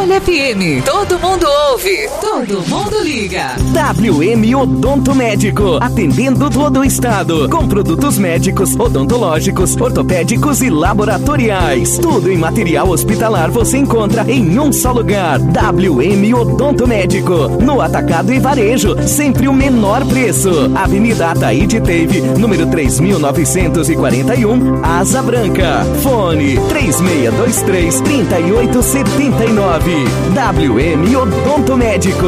Folha FM. Todo mundo ouve, todo mundo liga. WM Odonto Médico, atendendo todo o estado, com produtos médicos, odontológicos, ortopédicos e laboratoriais. Tudo em material hospitalar você encontra em um só lugar. WM Odonto Médico, no atacado e varejo, sempre o menor preço. Avenida Ataíde Teve, número 3941, Asa Branca. Fone 3623-3879. WM Odonto Médico.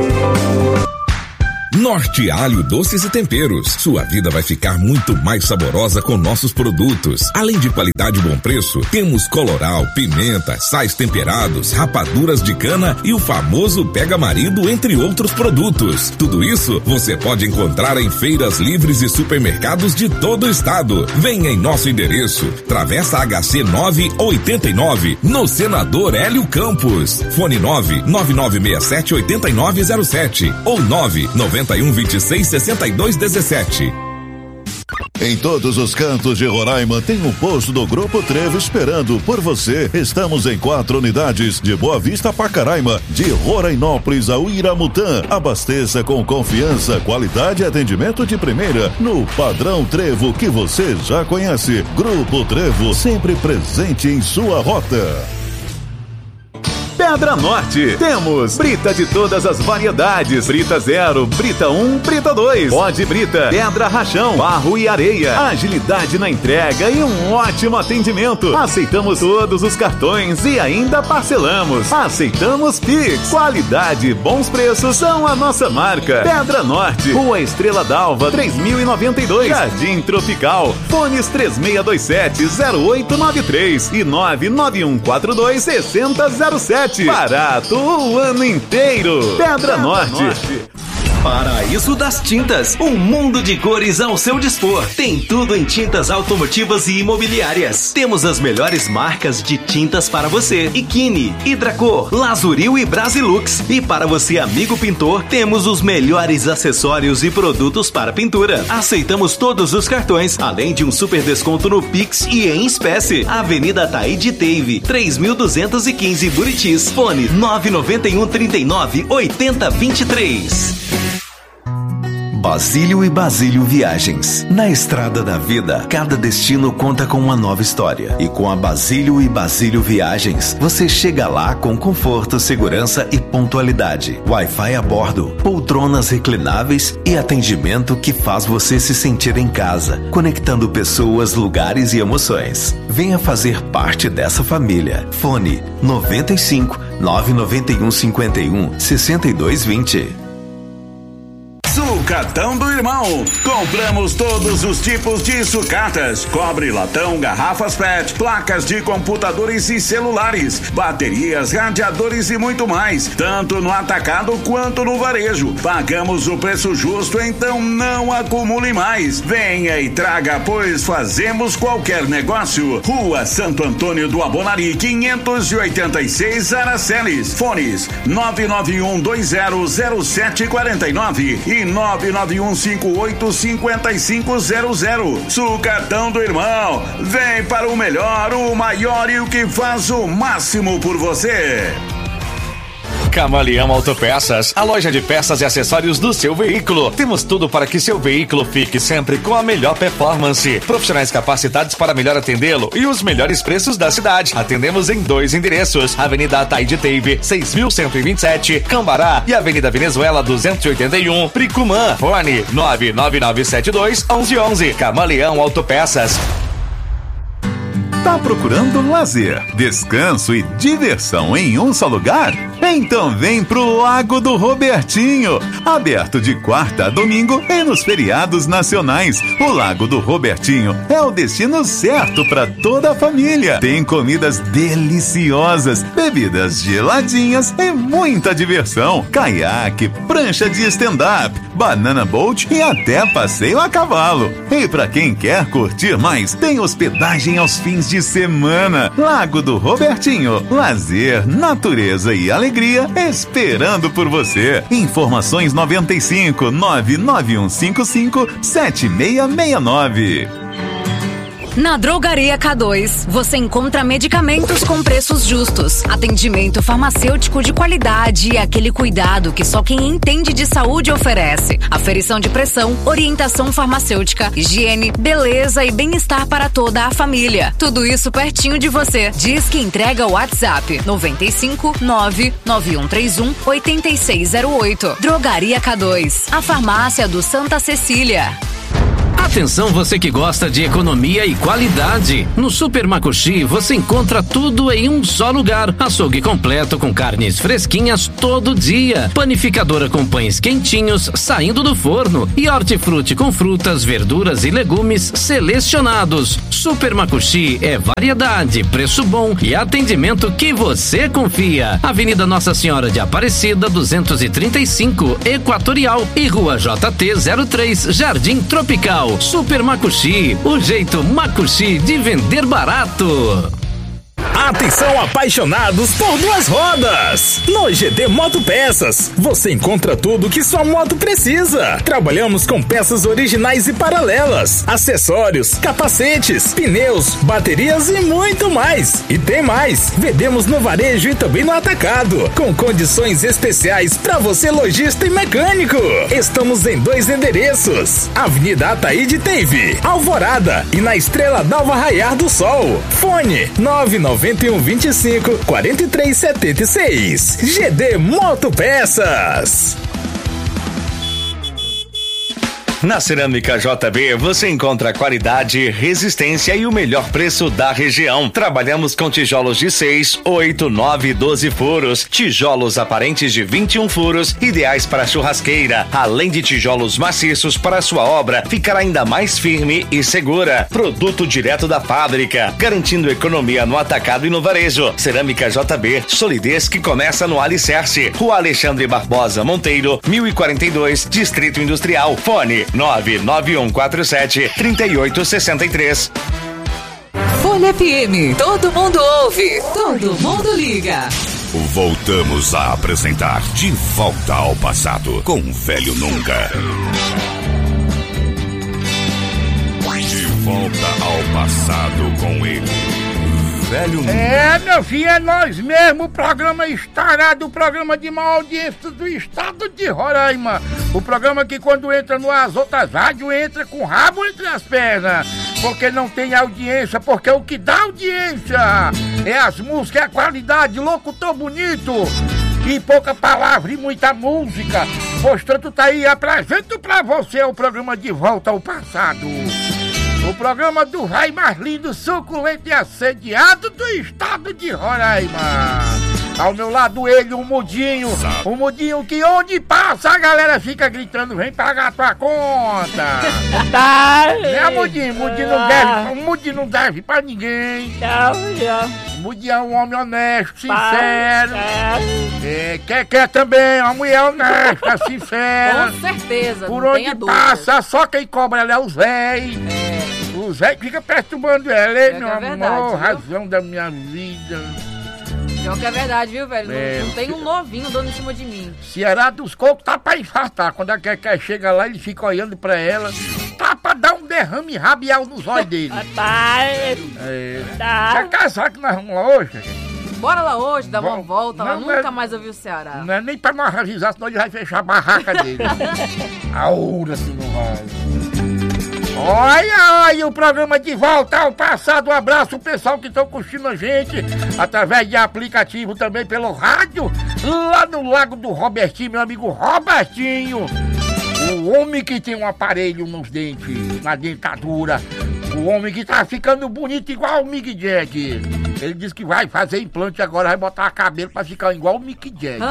Norte Alho Doces e Temperos. Sua vida vai ficar muito mais saborosa com nossos produtos. Além de qualidade e bom preço, temos coloral, pimenta, sais temperados, rapaduras de cana e o famoso Pega Marido, entre outros produtos. Tudo isso você pode encontrar em feiras livres e supermercados de todo o estado. Venha em nosso endereço, Travessa HC 989, no Senador Hélio Campos. Fone 99967-8907 ou 99126-6217. Em todos os cantos de Roraima tem um posto do Grupo Trevo esperando por você. Estamos em 4 unidades, de Boa Vista a Pacaraima, de Rorainópolis a Uiramutã. Abasteça com confiança, qualidade e atendimento de primeira no padrão Trevo que você já conhece. Grupo Trevo, sempre presente em sua rota. Pedra Norte, temos brita de todas as variedades, brita 0, brita 1, brita 2, pó de brita, pedra rachão, barro e areia, agilidade na entrega e um ótimo atendimento. Aceitamos todos os cartões e ainda parcelamos. Aceitamos Pix. Qualidade e bons preços são a nossa marca. Pedra Norte, Rua Estrela d'Alva, 3092, Jardim Tropical. Fones 3627-0893 e 99142-6007. Barato o ano inteiro. Pedra Norte. Paraíso das Tintas, um mundo de cores ao seu dispor. Tem tudo em tintas automotivas e imobiliárias. Temos as melhores marcas de tintas para você: Ikine, Hidracor, Lazuril e Brasilux. E para você, amigo pintor, temos os melhores acessórios e produtos para pintura. Aceitamos todos os cartões, além de um super desconto no Pix e em espécie. Avenida Ataíde Teve, 3215 Buritis. Fone 99139-8023. Basílio e Basílio Viagens. Na estrada da vida, cada destino conta com uma nova história. E com a Basílio e Basílio Viagens, você chega lá com conforto, segurança e pontualidade. Wi-Fi a bordo, poltronas reclináveis e atendimento que faz você se sentir em casa, conectando pessoas, lugares e emoções. Venha fazer parte dessa família. Fone 95 991 51 6220. Sucatão do Irmão. Compramos todos os tipos de sucatas: cobre, latão, garrafas PET, placas de computadores e celulares, baterias, radiadores e muito mais, tanto no atacado quanto no varejo. Pagamos o preço justo, então não acumule mais. Venha e traga, pois fazemos qualquer negócio. Rua Santo Antônio do Abonari, 586 Aracelis. Fones 991200749 e 991585500. Sucatão do Irmão, vem para o melhor, o maior e o que faz o máximo por você. Camaleão Autopeças, a loja de peças e acessórios do seu veículo. Temos tudo para que seu veículo fique sempre com a melhor performance. Profissionais capacitados para melhor atendê-lo e os melhores preços da cidade. Atendemos em 2 endereços: Avenida Ataíde Teve, 6127, Cambará, e Avenida Venezuela 281, Pricumã. Fone 99972-1111. Camaleão Autopeças. Tá procurando lazer, descanso e diversão em um só lugar? Então vem pro Lago do Robertinho, aberto de quarta a domingo e nos feriados nacionais. O Lago do Robertinho é o destino certo para toda a família. Tem comidas deliciosas, bebidas geladinhas e muita diversão. Caiaque, prancha de stand-up, banana boat e até passeio a cavalo. E para quem quer curtir mais, tem hospedagem aos fins de semana. Lago do Robertinho, lazer, natureza e alegria esperando por você. Informações 95 99155 7669. Na Drogaria K2, você encontra medicamentos com preços justos, atendimento farmacêutico de qualidade e aquele cuidado que só quem entende de saúde oferece. Aferição de pressão, orientação farmacêutica, higiene, beleza e bem-estar para toda a família. Tudo isso pertinho de você. Diz que entrega o WhatsApp 95 99131 8608. Drogaria K2, a farmácia do Santa Cecília. Atenção você que gosta de economia e qualidade. No Super Makushi você encontra tudo em um só lugar. Açougue completo com carnes fresquinhas todo dia. Panificadora com pães quentinhos saindo do forno. E hortifruti com frutas, verduras e legumes selecionados. Super Makushi é variedade, preço bom e atendimento que você confia. Avenida Nossa Senhora de Aparecida 235, Equatorial e Rua JT 03, Jardim Tropical. Super Makushi, o jeito Makushi de vender barato. Atenção apaixonados por duas rodas! No GD Motopeças, você encontra tudo que sua moto precisa. Trabalhamos com peças originais e paralelas, acessórios, capacetes, pneus, baterias e muito mais. E tem mais! Vendemos no varejo e também no atacado, com condições especiais para você lojista e mecânico. Estamos em 2 endereços: Avenida Ataíde Teive, Alvorada e na Estrela d'Alva Raiar do Sol. Fone 99125 4376. GD Motopeças. Na Cerâmica JB você encontra qualidade, resistência e o melhor preço da região. Trabalhamos com tijolos de 6, 8, 9 e 12 furos, tijolos aparentes de 21 furos, ideais para churrasqueira, além de tijolos maciços para sua obra ficar ainda mais firme e segura. Produto direto da fábrica, garantindo economia no atacado e no varejo. Cerâmica JB, solidez que começa no alicerce. Rua Alexandre Barbosa Monteiro, 1042, Distrito Industrial. Fone 99147-3863. Folha FM, todo mundo ouve, todo mundo liga. Voltamos a apresentar De Volta ao Passado com o Velho Nunca. De volta ao passado com ele, Velho Nunca. É, meu filho, é nós mesmo, o programa estourado, o programa de maior audiência do estado de Roraima. O programa que quando entra no as outras rádios entra com o rabo entre as pernas. Porque não tem audiência, porque o que dá audiência é as músicas, é a qualidade, locutor bonito e pouca palavra e muita música. Portanto, tá aí, apresento pra você o programa De Volta ao Passado. O programa do raio mais lindo, suculento e assediado do estado de Roraima. Ao meu lado ele, o Mudinho que onde passa a galera fica gritando, vem pagar tua conta. Né, Mudinho? Mudinho não deve pra ninguém. Mudinho é um homem honesto, sincero. Quer também, uma mulher honesta, sincera. Com certeza, por onde passa, só quem cobra ela é os véis. Os véis ficam perturbando ela, hein, meu amor, razão da minha vida. Pior que é verdade, viu, velho? Não tem um novinho dando em cima de mim. Ceará dos Cocos tá pra infartar. Quando a Keké chega lá, ele fica olhando pra ela. Tá pra dar um derrame rabial nos olhos dele. Quer casar que nós vamos lá hoje? Bora lá hoje, dar uma volta lá, nunca mais ouvi o Ceará. Não é nem pra nós avisar, senão ele vai fechar a barraca dele. Aura se não vai. Olha, o programa De Volta ao Passado. Um abraço o pessoal que estão curtindo a gente através de aplicativo, também pelo rádio, lá no Lago do Robertinho, meu amigo Robertinho, o homem que tem um aparelho nos dentes, na dentadura, o homem que tá ficando bonito igual o Mick Jagger. Ele disse que vai fazer implante agora, vai botar cabelo pra ficar igual o Mick Jagger.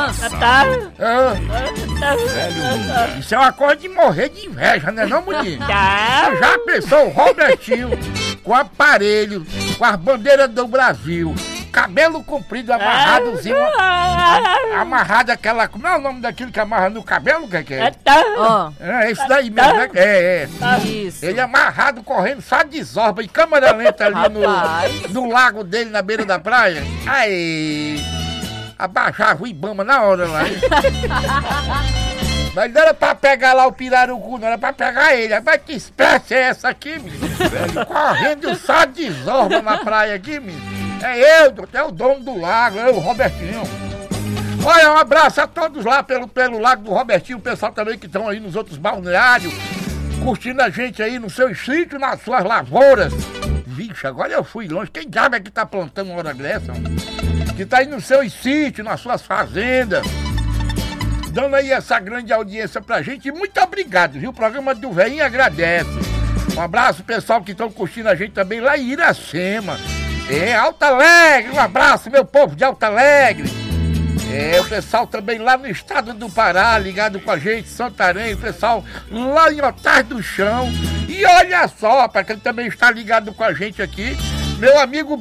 Isso é uma coisa de morrer de inveja, né não, Mudinho? Você já pensou o Robertinho com aparelho, com as bandeiras do Brasil, cabelo comprido, amarradozinho, amarrado aquela... Como é o nome daquilo que amarra no cabelo, que é? É isso daí mesmo, né? Isso. Ele amarrado, correndo, só de zorba, em câmera lenta ali no lago dele, na beira da praia. Aí, abaixava o Ibama na hora lá. Mas não era pra pegar lá o pirarucu, não era pra pegar ele. Mas que espécie é essa aqui, menino? Correndo só desorba na praia aqui, menino. É o dono do lago, o Robertinho. Olha, um abraço a todos lá pelo lago do Robertinho, o pessoal também que estão aí nos outros balneários, curtindo a gente aí no seu sítio, nas suas lavouras. Vixe, agora eu fui longe. Quem diabo é que tá plantando uma hora dessa? Que tá aí no seu sítio, nas suas fazendas, dando aí essa grande audiência pra gente. E muito obrigado, viu? O programa do Veinho agradece. Um abraço, pessoal, que estão curtindo a gente também lá em Iracema. Alto Alegre, um abraço, meu povo de Alto Alegre. O pessoal também lá no estado do Pará, ligado com a gente, Santarém, o pessoal lá em Otávio do Chão. E olha só, para quem também está ligado com a gente aqui, meu amigo